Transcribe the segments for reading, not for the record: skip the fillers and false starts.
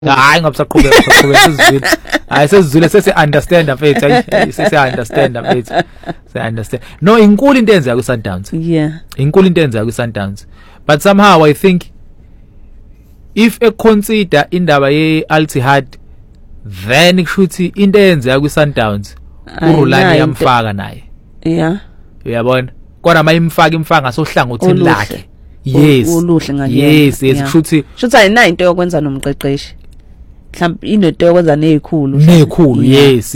hayi ngabusaqhubeka sesizwile hayi sesizwile sesi understand mfethu sesi understand mfethu se understand no inkulu into enza ku Sundowns inkulu into enza ku Sundowns but somehow I think if a consider indaba ye Al-Ittihad then kushuthi into enza ku Sundowns uRulani yamfaka naye uyabona kodwa mayimfaka imfaka ngasohlangothini lakhe yes kushuthi ayina into yokwenza nomqeqeshi mhlawumbe into yokwenza nezikhulu yes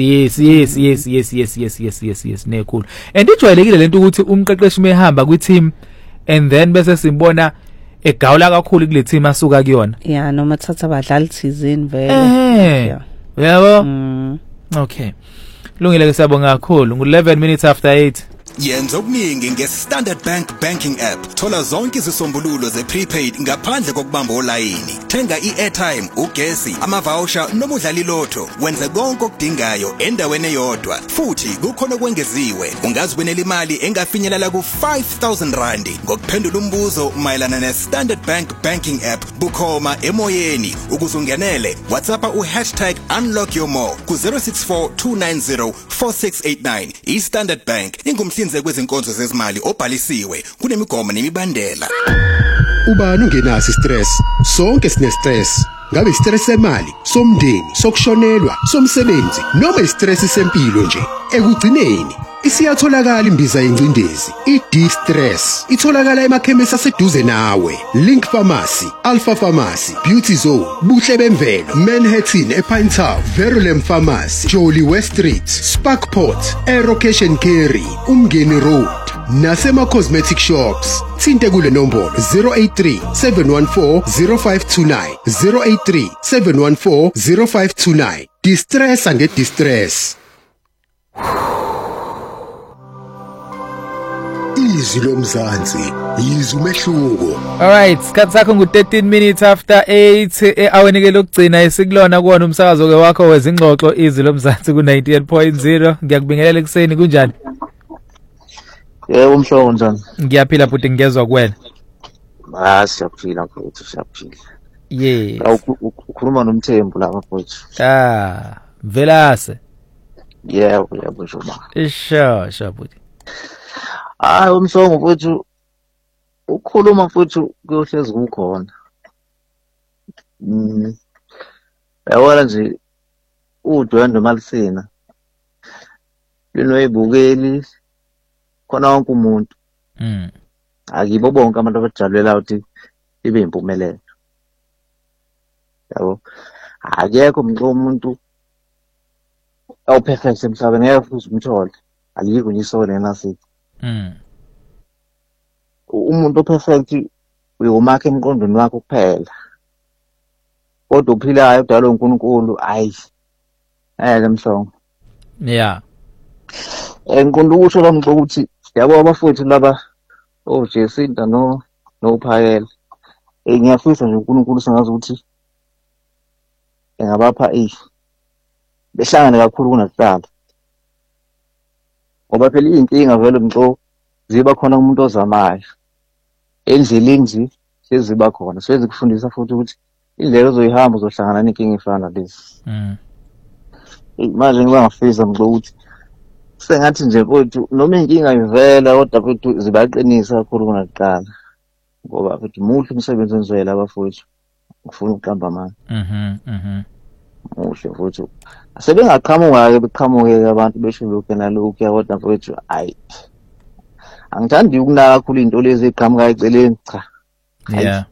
nezikhulu and ijwayelekile lento ukuthi umqeqeshi mehamba kwi team and then bese simbona egawula kakhulu kule team asuka kuyona noma thatha abadlali thizini vele yabo okay lungile ke siyabonga kakhulu ngu 11 minutes after 8 Yenza okuningi nge-Standard Bank Banking App. Thola zonke izisombululo ze-prepaid ngaphandle kokubamba olayini. Thenga i-airtime, ugesi, ama-voucher noma udlala ilotho. Wenze konke okudingayo endaweni eyodwa. Futhi kukhona okwengeziwe. Ungazibonela imali engafinyelela ku-5,000 rand ngokuphendula umbuzo mayelana ne-Standard Bank Banking App. Bukhoma emoyeni ukuze ungenele. WhatsAppa #UnlockYourMore ku-064 290 4689. I-Standard Bank ingumhlinzeki kwezinkonzo zezimali obhalisiwe kunemigomo nemibandela. Ubani ungenaso stress? Sonke sine stress. Ngabe stress semali, somndeni, sokushonelwa, somsebenzi, noma istress sempilo nje. Ekugcineni isiyatholakala imbiza yencindezi i-D-Stress itholakala emakhemisi aseduze nawe. Link Pharmacy, Alpha Pharmacy, Beauty Zone, Buhle Bemvelo, Manhattan ePine Town, Verulam Pharmacy, Jolly West Street, Sparkport, Aero Cash and Carry, Umngeni Road nasema cosmetic shops. Thinte kule nombolo 083 714 0529 083 714 0529. Distress and distress. Izwi lomzansi yizwi umehluko. Alright, sikhathi sakho ngu 13 minutes after 8 awenike lokugcina esikulona kuona umsakazo ke wakho wezingxoxo izwi lomzansi ku 98.0. Ngiyakubingelela ekseni kunjani? Yebo mhlobo njani? Ngiyaphila futhi ngiyezwa kuwena. Siyaphila mfowethu siyaphila. Yes. Ukhuluma noMthembu lapha mfowethu. Velase. Yebo nje ma. Sure futhi. Umsongo mfowethu ukhuluma mfowethu kuyohlezi kukhona. Yabona nje udwendwe malisina. Linoyibukeli khona wonke umuntu. Akibo bonke abantu abajalela ukuthi ibe impumelelo. Yabo. Akekho umuntu awuperfect emhlabeni ngeke futhi umthole. Alikho nje isona nasithi. Umuntu operfect uyomakha emqondweni wakho kuphela. Kodwa uphilayo udalwe uNkulunkulu ayike mhlongo. Yeah. Ngiqonda ukusho lami ukuthi yabo abafowethu laba oJesinta noPhayela. Ngiyafisa nje uNkulunkulu sengazi ukuthi engabapha behlangane kakhulu kunakuqala. Ngoba phela inkinga vele mxo ziba khona umuntu ozamayo. Endleleni nje seziba khona. Siwezi kufundisa futhi ukuthi indlela ozoyihamba uzohlangana nenkinga efana lezi. Manje ngiba ngafisa mxo ukuthi sengathi nje mfowethu noma inkinga ivela kodwa mfowethu zibaqinisa kakhulu kunakuqala. Ngoba mfowethu muhle umsebenzi enzwela abafowethu. Ngifuna ukuqamba amanga. Muhle mfowethu. Sebengaqhamuka-ke beqhamuke abantu besho lokhu nalokhu kodwa mfowethu angithandi ukunaka kakhulu into lezi eqhamuka eceleni cha. Yeah.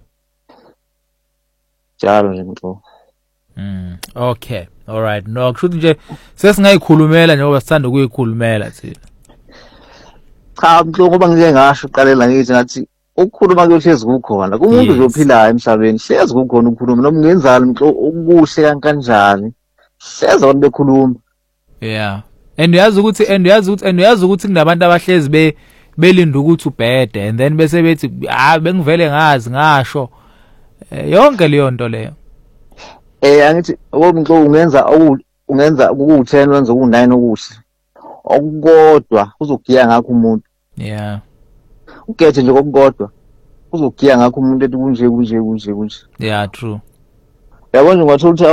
Njalo nje mxo. Okay. Alright. No, kushuthi nje sesingayikhulumela njengoba sithanda ukuyikhulumela thina. Cha mxo ngoba ngike ngasho uqalela ngithi ngathi ukukhuluma kuyohlezi kukhona. Kumuntu uzophilayo emhlabeni hlezi kukhona ukukhuluma noma ungenzalo mxo okuhle kanjani. Hlezi abantu bekhuluma. Yeah. And uyazi ukuthi kunabantu abahlezi belinda ukuthi ubhede and then bese bethi bengivele ngazi ngasho yonke leyo nto leyo. Angithi womxo ungenza ku10 wenza ku9 okuhle. Okukodwa uzogiya ngakho umuntu. Yeah. Ukethe nje kokukodwa uzogiya ngakho umuntu ethi kunje. Yeah, true. Yabona ungathola ukuthi